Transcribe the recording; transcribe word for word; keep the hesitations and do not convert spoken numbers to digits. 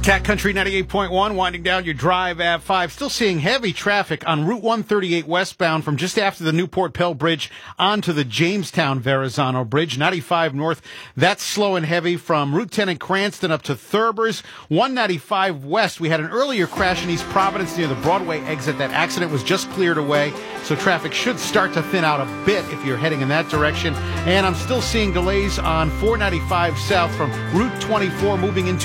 Cat Country ninety-eight point one, winding down your drive at five. Still seeing heavy traffic on Route one thirty-eight westbound from just after the Newport Pell Bridge onto the Jamestown Verrazano Bridge. ninety-five north, that's slow and heavy from Route ten in Cranston up to Thurbers. one ninety-five west, we had an earlier crash in East Providence near the Broadway exit. That accident was just cleared away, so traffic should start to thin out a bit if you're heading in that direction. And I'm still seeing delays on four ninety-five south from Route twenty-four moving into